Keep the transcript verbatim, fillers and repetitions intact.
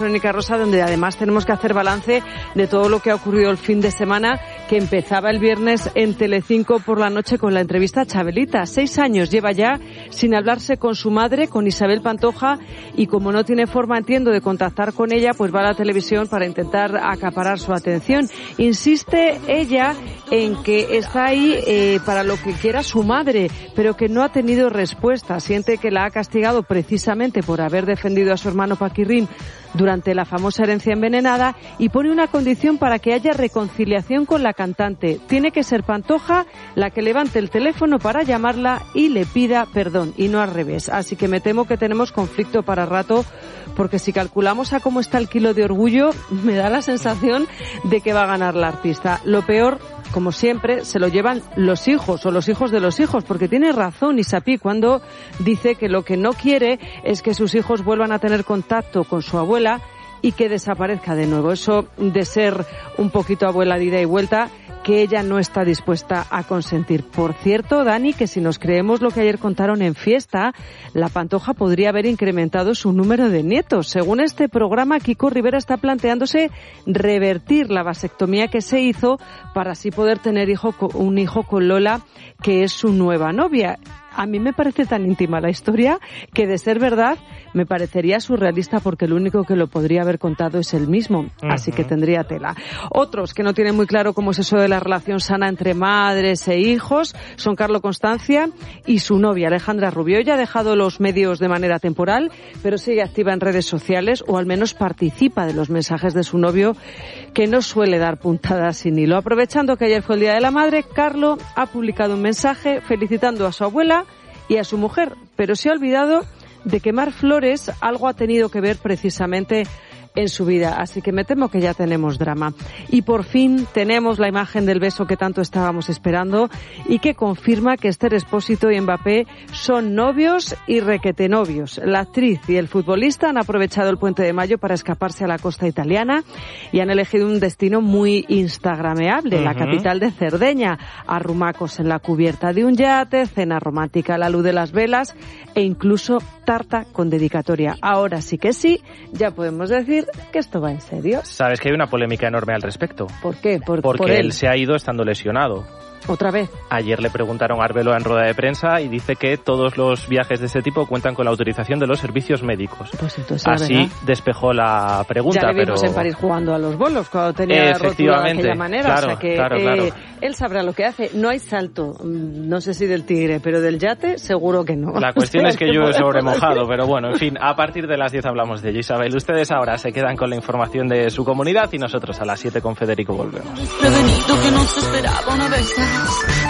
Crónica Rosa, donde además tenemos que hacer balance de todo lo que ha ocurrido el fin de semana, que empezaba el viernes en Telecinco por la noche con la entrevista a Chabelita. Seis años lleva ya sin hablarse con su madre, con Isabel Pantoja, y como no tiene forma, entiendo, de contactar con ella, pues va a la televisión para intentar acaparar su atención. Insiste ella en que está ahí eh, para lo que quiera su madre, pero que no ha tenido respuesta. Siente que la ha castigado precisamente por haber defendido a su hermano Paquirrín durante la famosa herencia envenenada, y pone una condición para que haya reconciliación con la cantante. Tiene que ser Pantoja la que levante el teléfono para llamarla y le pida perdón, y no al revés. Así que me temo que tenemos conflicto para rato, porque si calculamos a cómo está el kilo de orgullo, me da la sensación de que va a ganar la artista. Lo peor, como siempre, se lo llevan los hijos o los hijos de los hijos, porque tiene razón Isapí cuando dice que lo que no quiere es que sus hijos vuelvan a tener contacto con su abuela y que desaparezca de nuevo. Eso de ser un poquito abuela de ida y vuelta, que ella no está dispuesta a consentir. Por cierto, Dani, que si nos creemos lo que ayer contaron en Fiesta, la Pantoja podría haber incrementado su número de nietos. Según este programa, Kiko Rivera está planteándose revertir la vasectomía que se hizo para así poder tener hijo, un hijo con Lola, que es su nueva novia. A mí me parece tan íntima la historia que, de ser verdad, me parecería surrealista, porque el único que lo podría haber contado es él mismo. Así que tendría tela. Otros que no tienen muy claro cómo es eso de la relación sana entre madres e hijos son Carlo Constancia y su novia Alejandra Rubio. Ella ha dejado los medios de manera temporal, pero sigue activa en redes sociales, o al menos participa de los mensajes de su novio, que no suele dar puntadas sin hilo. Aprovechando que ayer fue el Día de la Madre, Carlo ha publicado un mensaje felicitando a su abuela y a su mujer, pero se ha olvidado de que Mar Flores algo ha tenido que ver precisamente en su vida, así que me temo que ya tenemos drama. Y por fin tenemos la imagen del beso que tanto estábamos esperando y que confirma que Esther Expósito y Mbappé son novios y requetenovios. La actriz y el futbolista han aprovechado el Puente de Mayo para escaparse a la costa italiana y han elegido un destino muy instagrameable, uh-huh. la capital de Cerdeña, arrumacos en la cubierta de un yate, cena romántica a la luz de las velas e incluso tarta con dedicatoria. Ahora sí que sí, ya podemos decir que esto va en serio. Sabes que hay una polémica enorme al respecto. ¿Por qué? Por, Porque por él. él se ha ido estando lesionado. ¿Otra vez? Ayer le preguntaron a Arbeloa en rueda de prensa y dice que todos los viajes de este tipo cuentan con la autorización de los servicios médicos. Pues entonces, así despejó la pregunta. Ya le vimos pero... en París jugando a los bolos cuando tenía la rótula de aquella manera. Claro, o sea que claro, eh, claro. él sabrá lo que hace. No hay salto, no sé si del tigre, pero del yate seguro que no. La cuestión o sea, es que yo he sobremojado, pero bueno, en fin, a partir de las diez hablamos de ello, Isabel. Ustedes ahora se quedan con la información de su comunidad y nosotros a las siete con Federico volvemos. Prevenido que no se esperaba una vez.